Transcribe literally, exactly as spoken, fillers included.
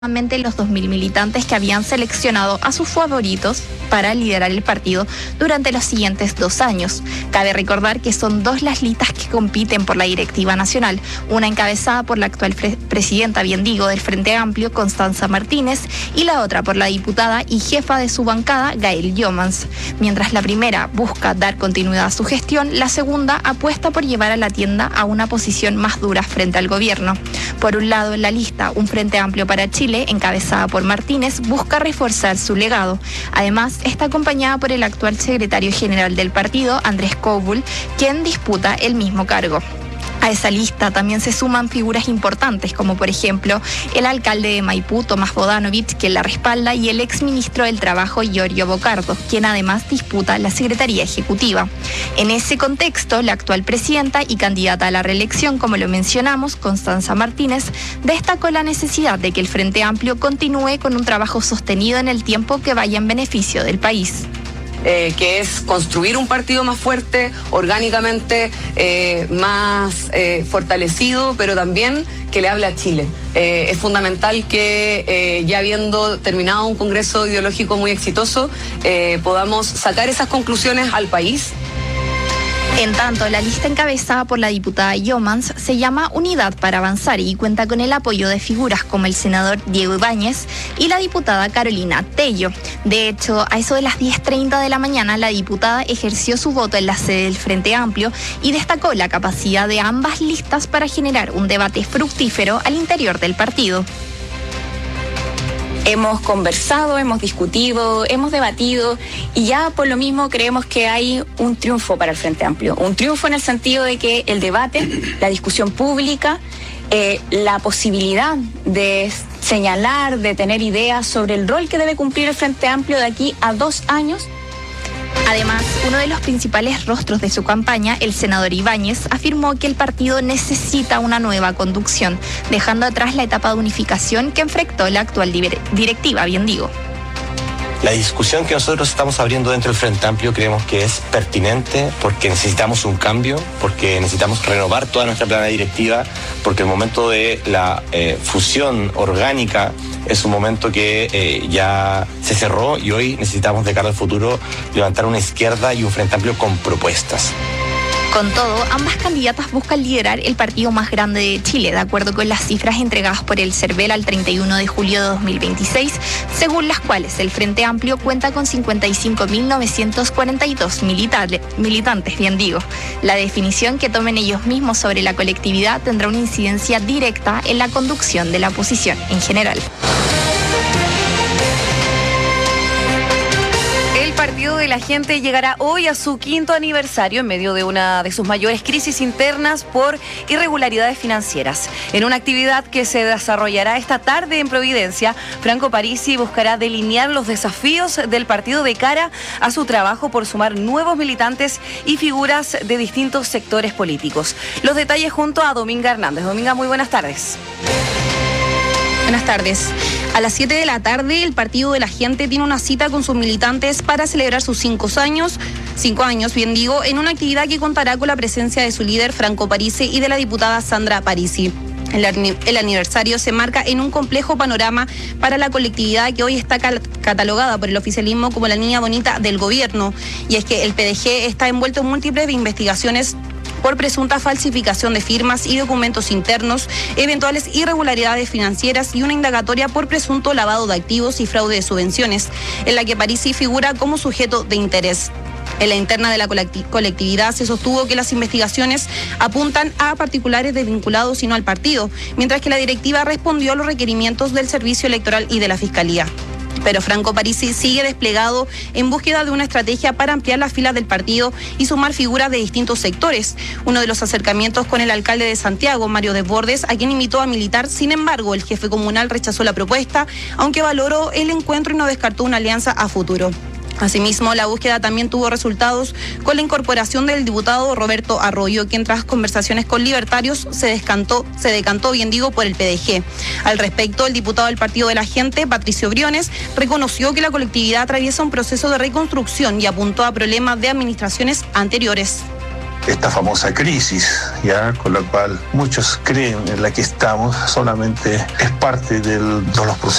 los dos mil militantes que habían seleccionado a sus favoritos para liderar el partido durante los siguientes dos años. Cabe recordar que son dos las listas que compiten por la directiva nacional, una encabezada por la actual pre- presidenta, bien digo, del Frente Amplio, Constanza Martínez, y la otra por la diputada y jefa de su bancada, Gael Jomans. Mientras la primera busca dar continuidad a su gestión, la segunda apuesta por llevar a la tienda a una posición más dura frente al gobierno. Por un lado, en la lista, un Frente Amplio para Chile, encabezada por Martínez, busca reforzar su legado. Además, está acompañada por el actual secretario general del partido, Andrés Kobul, quien disputa el mismo cargo. A esa lista también se suman figuras importantes, como por ejemplo el alcalde de Maipú, Tomás Bodanovich, quien la respalda, y el exministro del Trabajo, Giorgio Bocardo, quien además disputa la Secretaría Ejecutiva. En ese contexto, la actual presidenta y candidata a la reelección, como lo mencionamos, Constanza Martínez, destacó la necesidad de que el Frente Amplio continúe con un trabajo sostenido en el tiempo que vaya en beneficio del país. Eh, que es construir un partido más fuerte, orgánicamente eh, más eh, fortalecido, pero también que le hable a Chile. Eh, es fundamental que eh, ya habiendo terminado un congreso ideológico muy exitoso, eh, podamos sacar esas conclusiones al país. En tanto, la lista encabezada por la diputada Jomans se llama Unidad para Avanzar y cuenta con el apoyo de figuras como el senador Diego Ibáñez y la diputada Carolina Tello. De hecho, a eso de las diez treinta de la mañana, la diputada ejerció su voto en la sede del Frente Amplio y destacó la capacidad de ambas listas para generar un debate fructífero al interior del partido. Hemos conversado, hemos discutido, hemos debatido y ya por lo mismo creemos que hay un triunfo para el Frente Amplio. Un triunfo en el sentido de que el debate, la discusión pública, eh, la posibilidad de señalar, de tener ideas sobre el rol que debe cumplir el Frente Amplio de aquí a dos años. Además, uno de los principales rostros de su campaña, el senador Ibáñez, afirmó que el partido necesita una nueva conducción, dejando atrás la etapa de unificación que enfrentó la actual directiva, bien digo. La discusión que nosotros estamos abriendo dentro del Frente Amplio creemos que es pertinente porque necesitamos un cambio, porque necesitamos renovar toda nuestra plana directiva, porque el momento de la eh, fusión orgánica es un momento que eh, ya se cerró y hoy necesitamos de cara al futuro levantar una izquierda y un Frente Amplio con propuestas. Con todo, ambas candidatas buscan liderar el partido más grande de Chile, de acuerdo con las cifras entregadas por el CERVEL al treinta y uno de julio de dos mil veintiséis, según las cuales el Frente Amplio cuenta con cincuenta y cinco mil novecientos cuarenta y dos militares, militantes, bien digo. La definición que tomen ellos mismos sobre la colectividad tendrá una incidencia directa en la conducción de la oposición en general. El Partido de la Gente llegará hoy a su quinto aniversario en medio de una de sus mayores crisis internas por irregularidades financieras. En una actividad que se desarrollará esta tarde en Providencia, Franco Parisi buscará delinear los desafíos del partido de cara a su trabajo por sumar nuevos militantes y figuras de distintos sectores políticos. Los detalles junto a Dominga Hernández. Dominga, muy buenas tardes. Buenas tardes. A las siete de la tarde, el Partido de la Gente tiene una cita con sus militantes para celebrar sus cinco años, cinco años, bien digo, en una actividad que contará con la presencia de su líder, Franco Parisi, y de la diputada Sandra Parisi. El, el aniversario se marca en un complejo panorama para la colectividad que hoy está cal- catalogada por el oficialismo como la niña bonita del gobierno. Y es que el P D G está envuelto en múltiples investigaciones por presunta falsificación de firmas y documentos internos, eventuales irregularidades financieras y una indagatoria por presunto lavado de activos y fraude de subvenciones, en la que Parisi figura como sujeto de interés. En la interna de la colectividad se sostuvo que las investigaciones apuntan a particulares desvinculados y no al partido, mientras que la directiva respondió a los requerimientos del Servicio Electoral y de la Fiscalía. Pero Franco Parisi sigue desplegado en búsqueda de una estrategia para ampliar las filas del partido y sumar figuras de distintos sectores. Uno de los acercamientos con el alcalde de Santiago, Mario Desbordes, a quien invitó a militar. Sin embargo, el jefe comunal rechazó la propuesta, aunque valoró el encuentro y no descartó una alianza a futuro. Asimismo, la búsqueda también tuvo resultados con la incorporación del diputado Roberto Arroyo, quien tras conversaciones con libertarios se descantó, se decantó, bien digo, por el P D G. Al respecto, el diputado del Partido de la Gente, Patricio Briones, reconoció que la colectividad atraviesa un proceso de reconstrucción y apuntó a problemas de administraciones anteriores. esta famosa crisis, ya con la cual muchos creen en la que estamos, solamente es parte del, de los procesos